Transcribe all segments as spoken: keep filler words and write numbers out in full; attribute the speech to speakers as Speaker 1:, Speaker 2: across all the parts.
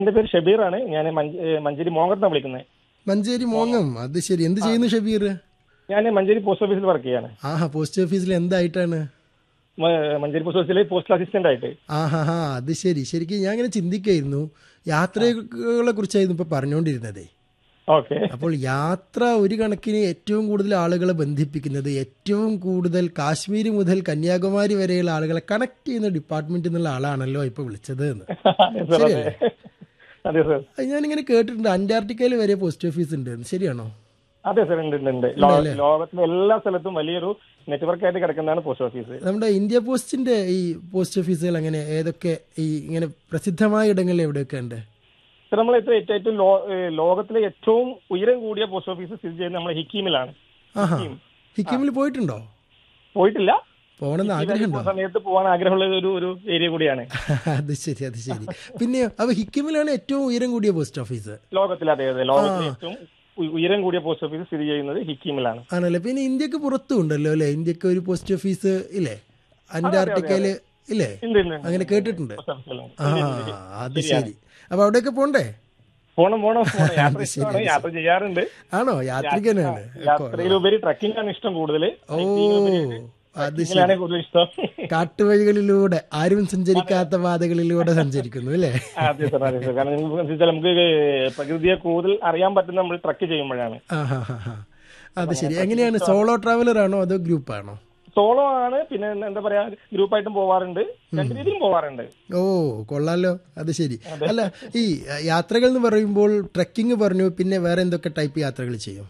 Speaker 1: എന്റെ പേര് ഷബീറാണ്. ഞാൻ മഞ്ചേരി മോങ്ങത്താണ് വിളിക്കുന്നത്.
Speaker 2: മഞ്ചേരി മോങ്ങം, അത് ശരി. എന്ത് ചെയ്യുന്നു ഷബീർ?
Speaker 1: ഞാൻ മഞ്ചേരി പോസ്റ്റ് ഓഫീസിൽ വർക്ക് ചെയ്യാണ്.
Speaker 2: ആഹാ, പോസ്റ്റ് ഓഫീസിൽ എന്തായിട്ടാണ്?
Speaker 1: മഞ്ചേരി പോസ്റ്റ് ഓഫീസിലെ പോസ്റ്റൽ അസിസ്റ്റന്റ് ആയിട്ട്.
Speaker 2: ആഹാ ഹാ, അത് ശരി. ശരിക്കും ഞാൻ ഇങ്ങനെ ചിന്തിക്കായിരുന്നു, യാത്രകളെ കുറിച്ചായിരുന്നു ഇപ്പൊ പറഞ്ഞുകൊണ്ടിരുന്നതേ.
Speaker 1: ഓക്കെ.
Speaker 2: അപ്പോൾ യാത്ര ഒരു കണക്കിന് ഏറ്റവും കൂടുതൽ ആളുകളെ ബന്ധിപ്പിക്കുന്നത്, ഏറ്റവും കൂടുതൽ കാശ്മീർ മുതൽ കന്യാകുമാരി വരെയുള്ള ആളുകളെ കണക്ട് ചെയ്യുന്ന ഡിപ്പാർട്ട്മെന്റ് എന്നുള്ള ആളാണല്ലോ ഇപ്പൊ വിളിച്ചത് എന്ന്. ശരിയല്ലേ?
Speaker 1: അതെ സാർ.
Speaker 2: ഞാനിങ്ങനെ കേട്ടിട്ടുണ്ട് അന്റാർട്ടിക്കയിൽ വരെ പോസ്റ്റ് ഓഫീസ് ഉണ്ട്, ശരിയാണോ?
Speaker 1: അതെ സാർ, ഉണ്ട് ഉണ്ട്. ലോകത്തിലെ എല്ലാ സ്ഥലത്തും വലിയൊരു നെറ്റ്വർക്ക് ആയിട്ട് കിടക്കുന്നതാണ് പോസ്റ്റ് ഓഫീസ്.
Speaker 2: നമ്മുടെ ഇന്ത്യ പോസ്റ്റിന്റെ ഈ പോസ്റ്റ് ഓഫീസുകൾ അങ്ങനെ ഏതൊക്കെ ഈ ഇങ്ങനെ പ്രസിദ്ധമായ ഇടങ്ങളിൽ എവിടെയൊക്കെ ഉണ്ട്?
Speaker 1: സാർ, നമ്മൾ ഏറ്റവും ലോകത്തിലെ ഏറ്റവും ഉയരം കൂടിയ പോസ്റ്റ് ഓഫീസ് സ്ഥിതി ചെയ്യുന്നത് നമ്മുടെ ഹിക്കീമിലാണ്.
Speaker 2: ആഹാ, ഹിക്കീമിൽ പോയിട്ടുണ്ടോ?
Speaker 1: പോയിട്ടില്ല.
Speaker 2: പോകണമെന്ന് ആഗ്രഹമുണ്ടോ?
Speaker 1: സമയത്ത് പോകാൻ ആഗ്രഹമുള്ള ഒരു ഒരു ഏരിയ കൂടിയാണ്.
Speaker 2: അത് ശരി, അത് ശരി. പിന്നെ അപ്പൊ ഹിക്കിമിലാണ് ഏറ്റവും ഉയരം കൂടിയ പോസ്റ്റ് ഓഫീസ്
Speaker 1: ലോകത്തിൽ. അതെ അതെ, ലോകത്തിലെ ഏറ്റവും ഉയരം കൂടിയ പോസ്റ്റ് ഓഫീസ് സ്ഥിതി ചെയ്യുന്നത് ഹിക്കീമിലാണ്.
Speaker 2: ആണല്ലേ? പിന്നെ ഇന്ത്യക്ക് പുറത്തും ഉണ്ടല്ലോ അല്ലെ? ഇന്ത്യക്ക് ഒരു പോസ്റ്റ് ഓഫീസ് ഇല്ലേ? അന്റാർട്ടിക്കയില് ഇല്ലേ? അങ്ങനെ കേട്ടിട്ടുണ്ട്. ആ, അത് ശരി. അപ്പൊ അവിടെയൊക്കെ പോണ്ടേ?
Speaker 1: പോണം പോണം. യാത്ര ചെയ്യാറുണ്ട്.
Speaker 2: ആണോ? യാത്രികനാണ്.
Speaker 1: യാത്രയിലുപരി ട്രക്കിംഗ് ആണ് ഇഷ്ടം കൂടുതൽ.
Speaker 2: ഓ, അത് ശരി. കാട്ടുവഴികളിലൂടെ, ആരും സഞ്ചരിക്കാത്ത പാതകളിലൂടെ സഞ്ചരിക്കുന്നു അല്ലേ?
Speaker 1: അതെ സാർ, അതെ സാർ. കാരണം നമുക്ക് പ്രകൃതിയെ കൂടുതൽ അറിയാൻ പറ്റുന്ന നമ്മൾ ട്രക്ക് ചെയ്യുമ്പോഴാണ്.
Speaker 2: അത് ശരി. എങ്ങനെയാണ്, സോളോ ട്രാവലർ ആണോ അതോ ഗ്രൂപ്പ് ആണോ?
Speaker 1: സോളോ ആണ്. പിന്നെ എന്താ പറയാ, ഗ്രൂപ്പായിട്ടും പോവാറുണ്ട്, രണ്ട് രീതിയിലും പോവാറുണ്ട്.
Speaker 2: ഓ, കൊള്ളാലോ. അത് ശരി. അല്ല, ഈ യാത്രകൾ എന്ന് പറയുമ്പോൾ ട്രക്കിംഗ് പറഞ്ഞു, പിന്നെ വേറെ എന്തൊക്കെ ടൈപ്പ് യാത്രകൾ ചെയ്യും?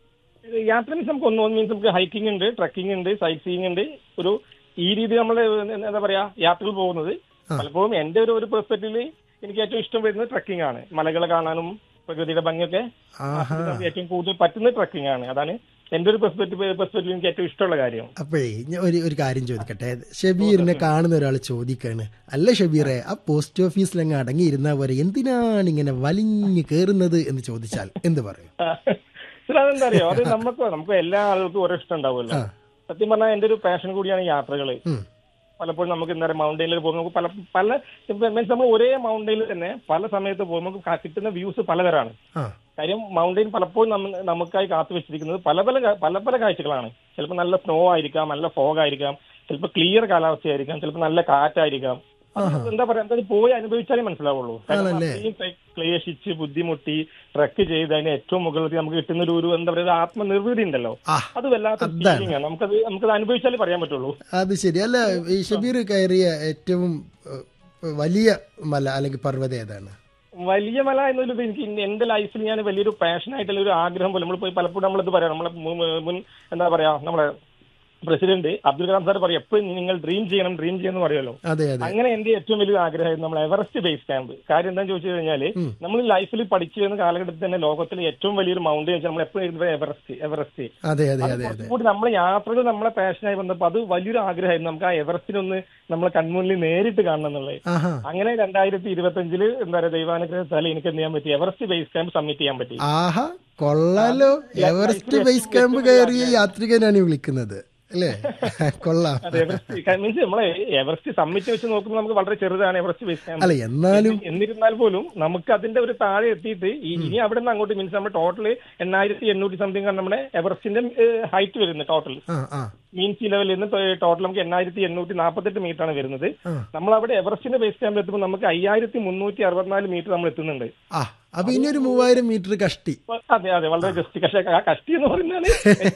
Speaker 1: യാത്ര മീൻസ് നമുക്ക് ഒന്ന് മീൻസ് നമുക്ക് ഹൈക്കിംഗ് ഉണ്ട്, ട്രക്കിംഗ് ഉണ്ട്, സൈറ്റ് സീയിങ് ഉണ്ട്. ഒരു ഈ രീതി നമ്മൾ എന്താ പറയാ യാത്രകൾ പോകുന്നത്. പലപ്പോഴും എന്റെ ഒരു ഒരു പെർസ്പെക്റ്റീവില് എനിക്ക് ഏറ്റവും ഇഷ്ടം വരുന്നത് ട്രക്കിംഗ് ആണ്. മലകളെ കാണാനും പ്രകൃതിയുടെ ഭംഗിയൊക്കെ ഏറ്റവും കൂടുതൽ പറ്റുന്നത് ട്രക്കിംഗ് ആണ്. അതാണ് എന്റെ ഒരു പെർസ്പെക്റ്റീവ് പെർസ്പെക്റ്റീവ് എനിക്ക് ഏറ്റവും ഇഷ്ടമുള്ള കാര്യം.
Speaker 2: അപ്പോഴേ ഒരു ഒരു കാര്യം ചോദിക്കട്ടെ. ഷബീറിനെ കാണുന്ന ഒരാൾ ചോദിക്കാണ്, അല്ല ഷബീറെ, ആ പോസ്റ്റ് ഓഫീസിൽ അങ്ങ് അടങ്ങിയിരുന്ന പോലെ എന്തിനാണ് ഇങ്ങനെ വലിഞ്ഞു കയറുന്നത് എന്ന് ചോദിച്ചാൽ എന്ത് പറയും?
Speaker 1: അതെന്താ അറിയോ, അത് നമുക്ക് നമുക്ക് എല്ലാ ആളുകൾക്കും ഓരോ ഇഷ്ടം ഉണ്ടാവുമല്ലോ. സത്യം പറഞ്ഞാൽ എന്റെ ഒരു പാഷൻ കൂടിയാണ് യാത്രകള്. പലപ്പോഴും നമുക്ക് എന്താ പറയുക, മൗണ്ടൈനിൽ പോകുമ്പോൾ നമുക്ക് പല പല മീൻസ് നമ്മൾ ഒരേ മൗണ്ടൈനിൽ തന്നെ പല സമയത്ത് പോകുമ്പോൾ നമുക്ക് കിട്ടുന്ന വ്യൂസ് പലതരമാണ്. കാര്യം മൗണ്ടൈൻ പലപ്പോഴും നമുക്കായി കാത്തു വെച്ചിരിക്കുന്നത് പല പല പല പല കാഴ്ചകളാണ്. ചിലപ്പോൾ നല്ല സ്നോ ആയിരിക്കാം, നല്ല ഫോഗ് ആയിരിക്കാം, ചിലപ്പോൾ ക്ലിയർ കാലാവസ്ഥയായിരിക്കാം, ചിലപ്പോൾ നല്ല കാറ്റായിരിക്കാം. എന്താ പറയാ, അത് പോയി അനുഭവിച്ചാലേ മനസ്സിലാവുള്ളൂ. ക്ലേശിച്ച് ബുദ്ധിമുട്ടി ട്രക്ക് ചെയ്ത് അതിന് ഏറ്റവും മുകളിൽ നമുക്ക് കിട്ടുന്ന ഒരു എന്താ പറയുക ആത്മനിർവൃതി ഉണ്ടല്ലോ, അത് വല്ലാത്ത ഫീലിംഗ് ആണ്. നമുക്കത് നമുക്കത് അനുഭവിച്ചാലേ പറയാൻ പറ്റുള്ളൂ.
Speaker 2: അത് ശരി. അല്ല, ഈ ഷബീർ കയറിയ ഏറ്റവും വലിയ മല അല്ലെങ്കിൽ പർവ്വതം ഏതാണ്?
Speaker 1: വലിയ മല എന്നൊരു എനിക്ക് എന്റെ ലൈഫിൽ ഞാൻ വലിയൊരു പാഷനായിട്ടുള്ള ഒരു ആഗ്രഹം പോലെ നമ്മൾ പോയി പലപ്പോഴും നമ്മളിത് പറയാം. നമ്മളെ മുൻ എന്താ പറയാ, നമ്മളെ പ്രസിഡന്റ് അബ്ദുൽ കലാം സാർ പറയും എപ്പോഴും നിങ്ങൾ ഡ്രീം ചെയ്യണം ഡ്രീം ചെയ്യുമെന്ന് പറയുമല്ലോ. അങ്ങനെ എന്റെ ഏറ്റവും വലിയ ആഗ്രഹമായിരുന്നു നമ്മൾ എവറസ്റ്റ് ബേസ് ക്യാമ്പ്. കാര്യം എന്താണെന്ന് ചോദിച്ചു കഴിഞ്ഞാല് നമ്മൾ ലൈഫിൽ പഠിച്ചു വരുന്ന കാലഘട്ടത്തിൽ തന്നെ ലോകത്തിലെ ഏറ്റവും വലിയൊരു മൗണ്ടൻ വെച്ചാൽ നമ്മൾ എപ്പോഴും എഴുതുന്നത് എവറസ്റ്റ് എവറസ്റ്റ് കൂടി നമ്മൾ യാത്രകൾ നമ്മളെ പാഷനായി വന്നപ്പോൾ അത് വലിയൊരു ആഗ്രഹമായിരുന്നു നമുക്ക് ആ എവറസ്റ്റിനൊന്ന് നമ്മളെ കൺമുന്നിൽ നേരിട്ട് കാണണം എന്നുള്ളത്. അങ്ങനെ രണ്ടായിരത്തി ഇരുപത്തി അഞ്ചില് എന്താ പറയുക, ദൈവാനുഗ്രഹത്താൽ എനിക്ക് എന്ത് ചെയ്യാൻ പറ്റി, എവറസ്റ്റ് ബേസ് ക്യാമ്പ് സബ്മിറ്റ് ചെയ്യാൻ പറ്റി.
Speaker 2: കൊള്ളാലോ, എവറസ്റ്റ് ബേസ് ക്യാമ്പ് കയറിയ യാത്രികനാണ് വിളിക്കുന്നത് അല്ലേ? കൊള്ളാം.
Speaker 1: മീൻസ് നമ്മളെ എവറസ്റ്റ് സമ്മിറ്റ് വെച്ച് നോക്കുമ്പോൾ നമുക്ക് വളരെ ചെറുതാണ് എവറസ്റ്റ് ബേസ് ക്യാമ്പ്.
Speaker 2: അല്ല, എന്നാലും
Speaker 1: എന്നിരുന്നാൽ പോലും നമുക്ക് അതിന്റെ ഒരു താഴെ എത്തിയിട്ട് ഇനി അവിടെ നിന്ന് അങ്ങോട്ട് മീൻസ് നമ്മുടെ ടോട്ടൽ എണ്ണായിരത്തി എണ്ണൂറ്റി സംതിങ് ആണ് നമ്മുടെ എവറസ്റ്റിന്റെ ഹൈറ്റ് വരുന്നത്. ടോട്ടൽ മീൻ സീ ലെവലിൽ നിന്ന് ടോട്ടൽ നമുക്ക് എണ്ണായിരത്തി എണ്ണൂറ്റി നാൽപ്പത്തെട്ട് മീറ്റർ ആണ് വരുന്നത്. നമ്മൾ അവിടെ എവറസ്റ്റിന്റെ ബേസ് ക്യാമ്പിൽ എത്തുമ്പോൾ നമുക്ക് അയ്യായിരത്തി മുന്നൂറ്റി അറുപത്തിനാല് മീറ്റർ നമ്മൾ എത്തുന്നുണ്ട്.
Speaker 2: അപ്പൊ ഇനി ഒരു മൂവായിരം മീറ്റർ കഷ്ടി.
Speaker 1: അതെ അതെ, വളരെ കഷ്ടി. പക്ഷേ ആ കഷ്ടി എന്ന് പറയുന്നത്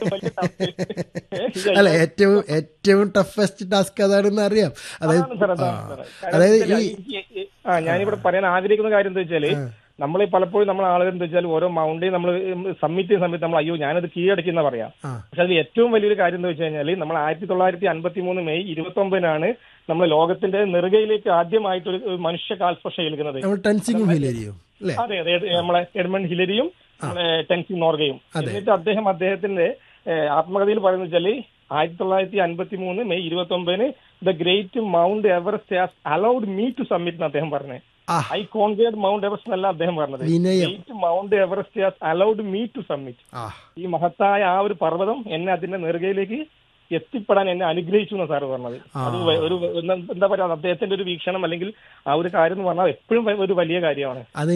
Speaker 2: അല്ല, ഏറ്റവും ഏറ്റവും ടഫസ്റ്റ് ടാസ്ക് അതാണെന്ന് അറിയാം. അതായത്
Speaker 1: ഞാനിവിടെ പറയാൻ ആഗ്രഹിക്കുന്ന കാര്യം എന്താ വെച്ചാല്, നമ്മൾ പലപ്പോഴും നമ്മൾ ആളുകൾ എന്താ വെച്ചാൽ ഓരോ മൗണ്ടൈൻ നമ്മൾ സബ്മിറ്റ് ചെയ്യുന്ന സമയത്ത് നമ്മൾ അയ്യോ ഞാനത് കീഴടക്കിയെന്ന് പറയാം. പക്ഷെ അതിൽ ഏറ്റവും വലിയൊരു കാര്യം എന്താ വെച്ച് കഴിഞ്ഞാൽ നമ്മൾ ആയിരത്തി തൊള്ളായിരത്തി അൻപത്തി മൂന്ന് മെയ് ഇരുപത്തി ഒമ്പതിനാണ് നമ്മൾ ലോകത്തിന്റെ നെറുകയിലേക്ക് ആദ്യമായിട്ട് ഒരു മനുഷ്യ കാൽസ്പർശം ഏൽക്കുന്നത്. അതെ അതെ, നമ്മളെ എഡ്മണ്ട് ഹിലരിയും ടെൻസിംഗ് നോർഗയും. എന്നിട്ട് അദ്ദേഹം അദ്ദേഹത്തിന്റെ ആത്മകഥയിൽ പറയുന്നത് വെച്ചാല് ആയിരത്തി തൊള്ളായിരത്തി അൻപത്തി മൂന്ന് മെയ് ഇരുപത്തി ഒമ്പതിന് the great mount Everest has allowed me to submit എന്ന് അദ്ദേഹം പറഞ്ഞത്. ഐ കോൺക്വേർഡ് മൗണ്ട് എവറസ്റ്റ് എന്നല്ല അദ്ദേഹം പറഞ്ഞത്, great mount Everest has allowed me to submit. ഈ മഹത്തായ ആ ഒരു പർവ്വതം എന്നെ അതിന്റെ നെറുകയിലേക്ക് എത്തിപ്പെടാൻ എന്നെ അനുഗ്രഹിച്ചു എന്നാണ് സാറ് പറഞ്ഞത്. അത് വ- ഒരു എന്താ പറയാ അദ്ദേഹത്തിന്റെ ഒരു വീക്ഷണം അല്ലെങ്കിൽ ആ ഒരു കാര്യം എന്ന് പറഞ്ഞാൽ എപ്പോഴും ഒരു വലിയ കാര്യമാണ്.
Speaker 2: അത്